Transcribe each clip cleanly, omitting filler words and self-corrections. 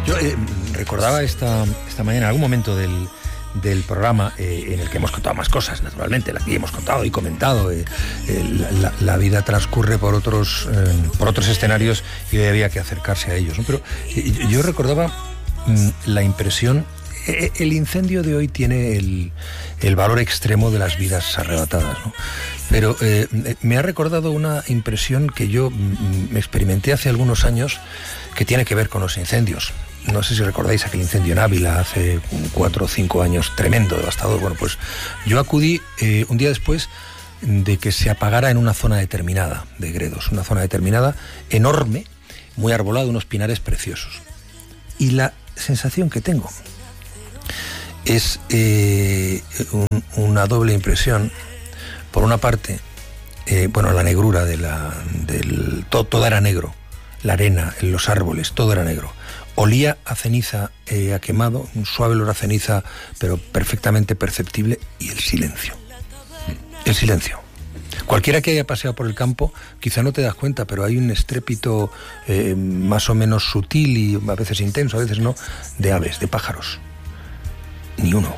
Yo recordaba esta mañana, en algún momento del programa, en el que hemos contado más cosas, naturalmente, la que hemos contado y comentado, la vida transcurre por otros escenarios y hoy había que acercarse a ellos, ¿no? Pero yo recordaba la impresión. El incendio de hoy tiene el valor extremo de las vidas arrebatadas, ¿no? Pero me ha recordado una impresión que yo me experimenté hace algunos años, que tiene que ver con los incendios. No sé si recordáis aquel incendio en Ávila hace 4 o 5 años, tremendo, devastador. Bueno, pues yo acudí un día después de que se apagara en una zona determinada de Gredos, una zona determinada enorme, muy arbolada, unos pinares preciosos. Y la sensación que tengo es una doble impresión. Por una parte, la negrura todo era negro, la arena, los árboles, todo era negro. Olía a ceniza, a quemado, un suave olor a ceniza, pero perfectamente perceptible, y el silencio. El silencio. Cualquiera que haya paseado por el campo, quizá no te das cuenta, pero hay un estrépito más o menos sutil y a veces intenso, a veces no, de aves, de pájaros. Ni uno.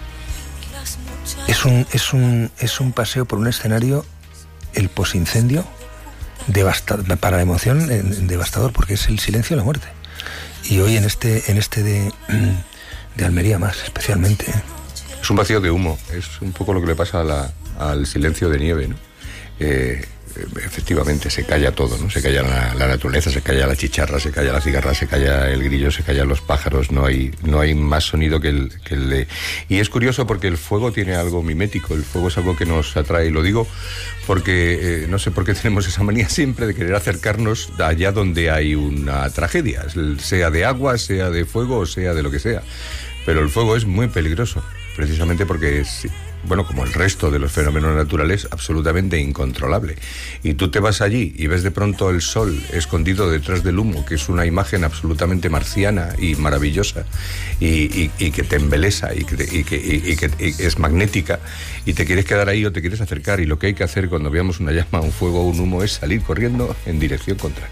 Es un paseo por un escenario, el posincendio, para la emoción, devastador, porque es el silencio de la muerte. Y hoy en este de Almería más especialmente. Es un vacío de humo, es un poco lo que le pasa al silencio de nieve, ¿no? Efectivamente se calla todo, ¿no? Se calla la naturaleza, se calla la chicharra, se calla la cigarra, se calla el grillo, se callan los pájaros, no hay más sonido que el de... Y es curioso porque el fuego tiene algo mimético, el fuego es algo que nos atrae, y lo digo porque no sé por qué tenemos esa manía siempre de querer acercarnos allá donde hay una tragedia, sea de agua, sea de fuego o sea de lo que sea. Pero el fuego es muy peligroso, precisamente porque es... como el resto de los fenómenos naturales, absolutamente incontrolable. Y tú te vas allí y ves de pronto el sol escondido detrás del humo, que es una imagen absolutamente marciana y maravillosa, y que te embelesa y que es magnética, y te quieres quedar ahí o te quieres acercar, y lo que hay que hacer cuando veamos una llama, un fuego o un humo es salir corriendo en dirección contraria.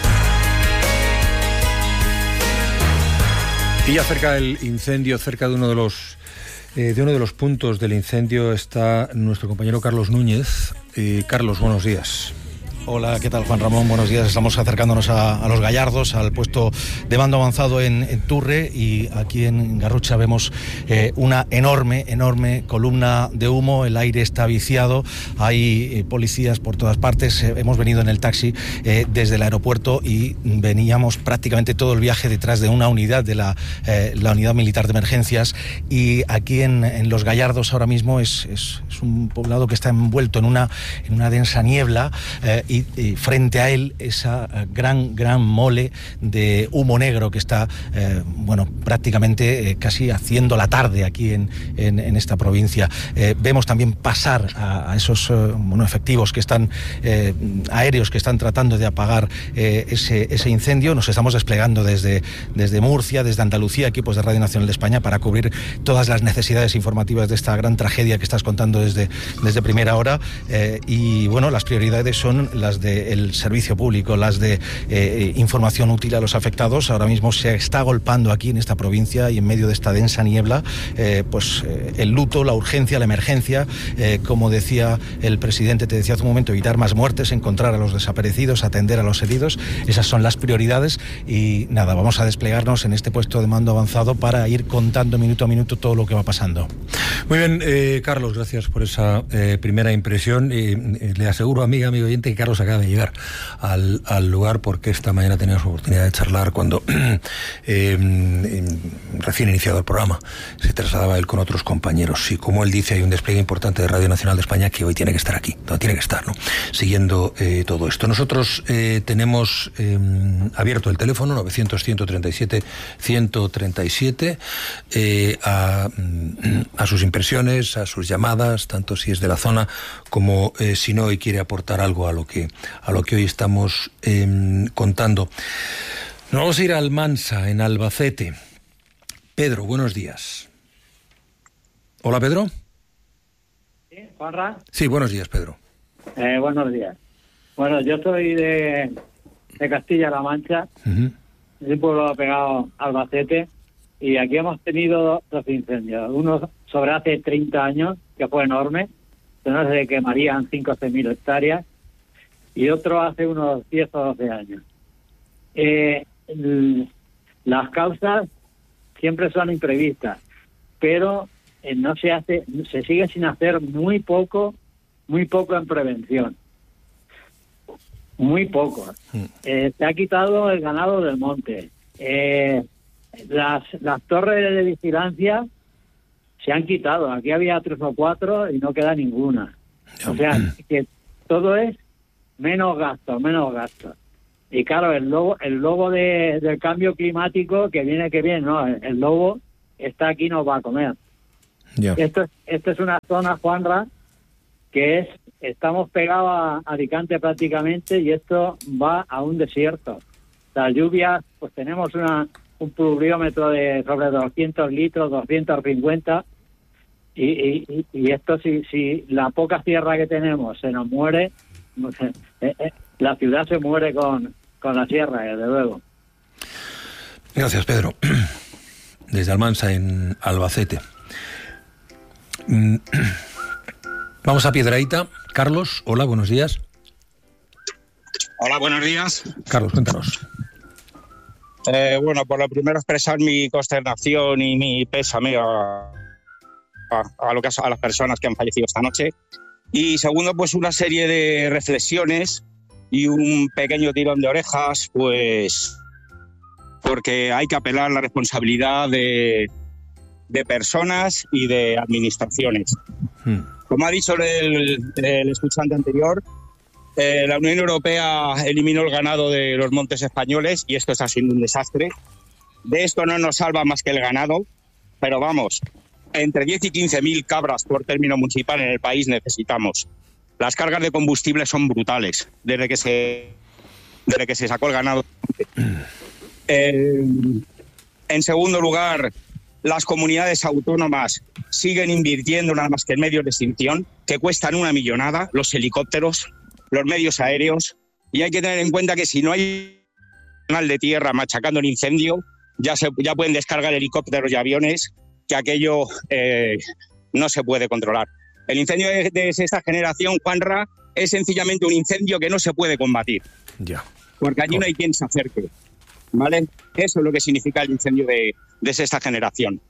Y ya cerca del incendio, cerca de uno de los puntos del incendio, está nuestro compañero Carlos Núñez. Carlos, buenos días. Hola, ¿qué tal, Juan Ramón? Buenos días. Estamos acercándonos a Los Gallardos, al puesto de mando avanzado en Turre, y aquí en Garrucha vemos una enorme columna de humo. El aire está viciado, hay policías por todas partes. Hemos venido en el taxi desde el aeropuerto y veníamos prácticamente todo el viaje detrás de una unidad de la Unidad Militar de Emergencias, y aquí en Los Gallardos ahora mismo es un poblado que está envuelto en una densa niebla, y frente a él esa gran mole de humo negro que está prácticamente casi haciendo la tarde aquí en esta provincia. Vemos también pasar a esos efectivos que están aéreos, que están tratando de apagar ese incendio. Nos estamos desplegando desde Murcia, desde Andalucía, equipos de Radio Nacional de España, para cubrir todas las necesidades informativas de esta gran tragedia que estás contando desde primera hora, y las prioridades son las del servicio público, las de información útil a los afectados. Ahora mismo se está agolpando aquí en esta provincia, y en medio de esta densa niebla, el luto, la urgencia, la emergencia, como decía el presidente, te decía hace un momento, evitar más muertes, encontrar a los desaparecidos, atender a los heridos. Esas son las prioridades, y nada, vamos a desplegarnos en este puesto de mando avanzado para ir contando minuto a minuto todo lo que va pasando. Muy bien, Carlos, gracias por esa primera impresión. Le aseguro, amigo oyente, que Carlos acaba de llegar al lugar, porque esta mañana teníamos oportunidad de charlar cuando recién iniciado el programa se trasladaba él con otros compañeros, y como él dice, hay un despliegue importante de Radio Nacional de España que hoy tiene que estar aquí, tiene que estar, ¿no?, siguiendo todo esto. Nosotros tenemos abierto el teléfono 900-137-137 a sus impresiones, a sus llamadas, tanto si es de la zona como si no, y quiere aportar algo a lo que hoy estamos contando. Nos vamos a ir a Almansa, en Albacete. Pedro, buenos días. Hola, Pedro. ¿Sí, Juanra? Sí, buenos días, Pedro. Buenos días. Bueno, yo soy de Castilla-La Mancha. Uh-huh. es un pueblo pegado a Albacete, y aquí hemos tenido dos incendios. Uno sobre hace 30 años, que fue enorme, que no se quemarían 5 o 6.000 hectáreas, y otro hace unos 10 o 12 años. Las causas siempre son imprevistas, pero no se hace, se sigue sin hacer muy poco en prevención. Muy poco. Se ha quitado el ganado del monte. Las torres de vigilancia se han quitado. Aquí había 3 o 4 y no queda ninguna. O sea, que todo es menos gasto. Y claro, el lobo del cambio climático que viene, no, el lobo está aquí, nos va a comer. Esto es una zona, Juanra, que estamos pegados a Alicante prácticamente, y esto va a un desierto. Las lluvias, pues tenemos un pluviómetro de sobre 200 litros, 250, y esto si la poca tierra que tenemos se nos muere, la ciudad se muere con la sierra, desde luego. Gracias, Pedro. Desde Almansa, en Albacete. Vamos a Piedrahíta. Carlos, hola, buenos días. Hola, buenos días. Carlos, cuéntanos. Bueno, por lo primero expresar mi consternación y mi pésame a las personas que han fallecido esta noche. Y segundo, pues una serie de reflexiones y un pequeño tirón de orejas, pues porque hay que apelar a la responsabilidad de personas y de administraciones. Como ha dicho el escuchante anterior, la Unión Europea eliminó el ganado de los montes españoles y esto está siendo un desastre. De esto no nos salva más que el ganado, pero vamos, entre 10 y 15.000 cabras por término municipal en el país necesitamos. Las cargas de combustible son brutales desde que se sacó el ganado. En segundo lugar, las comunidades autónomas siguen invirtiendo nada más que en medios de extinción, que cuestan una millonada, los helicópteros, los medios aéreos, y hay que tener en cuenta que si no hay canal de tierra machacando el incendio, ya pueden descargar helicópteros y aviones, que aquello no se puede controlar. El incendio de esta generación, Juanra, es sencillamente un incendio que no se puede combatir. Ya. Porque allí no hay quien se acerque. ¿Vale? Eso es lo que significa el incendio de esta generación.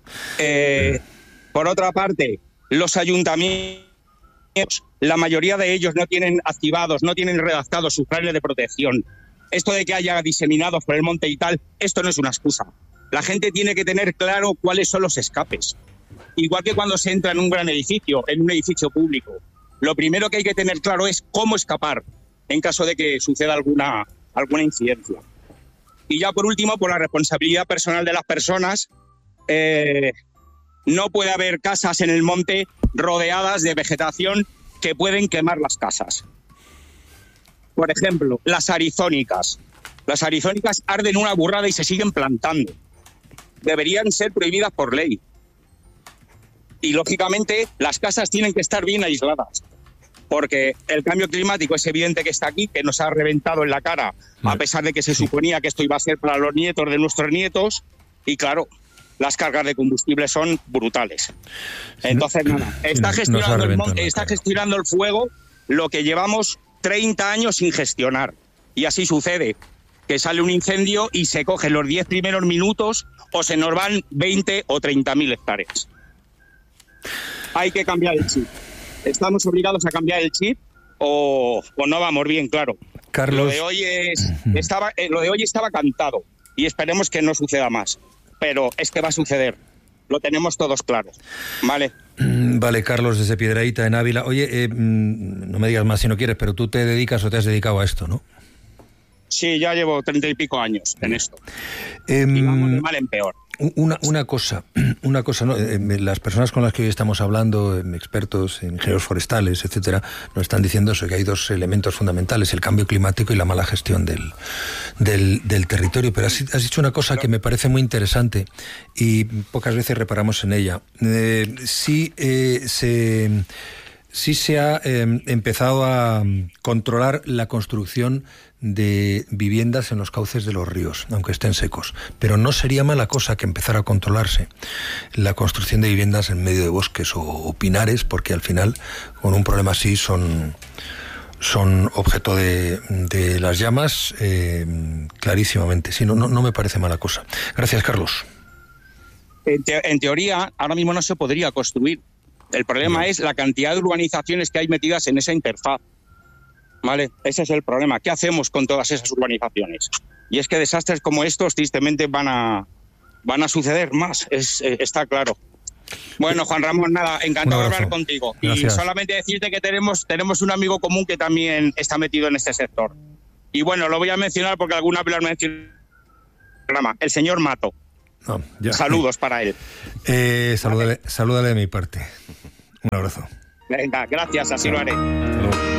Por otra parte, los ayuntamientos, la mayoría de ellos no tienen activados, no tienen redactados sus planes de protección. Esto de que haya diseminados por el monte y tal, esto no es una excusa. La gente tiene que tener claro cuáles son los escapes. Igual que cuando se entra en un gran edificio, en un edificio público. Lo primero que hay que tener claro es cómo escapar en caso de que suceda alguna incidencia. Y ya por último, por la responsabilidad personal de las personas, no puede haber casas en el monte rodeadas de vegetación que pueden quemar las casas. Por ejemplo, las arizónicas. Las arizónicas arden una burrada y se siguen plantando. Deberían ser prohibidas por ley. Y lógicamente las casas tienen que estar bien aisladas. Porque el cambio climático es evidente que está aquí, que nos ha reventado en la cara, a pesar de que se suponía que esto iba a ser para los nietos de nuestros nietos. Y claro, las cargas de combustible son brutales. Entonces, está gestionando el fuego lo que llevamos 30 años sin gestionar. Y así sucede, que sale un incendio y se cogen los 10 primeros minutos o se nos van 20 o 30.000 hectáreas. Hay que cambiar el chip. Estamos obligados a cambiar el chip o no vamos bien, claro. Carlos. Lo de hoy estaba cantado y esperemos que no suceda más. Pero es que va a suceder. Lo tenemos todos claros. ¿Vale? Vale, Carlos, desde Piedrahíta, en Ávila. Oye, no me digas más si no quieres, pero tú te dedicas o te has dedicado a esto, ¿no? Sí, ya llevo 30 y pico años en esto. Y vamos de mal en peor. Una cosa, ¿no? Las personas con las que hoy estamos hablando, expertos, ingenieros forestales, etcétera, nos están diciendo eso, que hay dos elementos fundamentales, el cambio climático y la mala gestión del territorio. Pero has dicho una cosa que me parece muy interesante y pocas veces reparamos en ella. sí se ha empezado a controlar la construcción de viviendas en los cauces de los ríos, aunque estén secos. Pero no sería mala cosa que empezara a controlarse la construcción de viviendas en medio de bosques o pinares, porque al final, con un problema así, son objeto de las llamas clarísimamente. Sí, no me parece mala cosa. Gracias, Carlos. En teoría, ahora mismo no se podría construir. El problema es la cantidad de urbanizaciones que hay metidas en esa interfaz. ¿Vale? Ese es el problema. ¿Qué hacemos con todas esas urbanizaciones? Y es que desastres como estos, tristemente, van a suceder más. Está claro. Bueno, Juan Ramón, nada, encantado de hablar contigo. Gracias. Y solamente decirte que tenemos un amigo común que también está metido en este sector. Y bueno, lo voy a mencionar porque alguna vez lo han mencionado en el programa. El señor Mato. No, ya. Saludos para él. Salúdale de mi parte. Un abrazo. Venga, gracias, así lo haré. Hasta luego.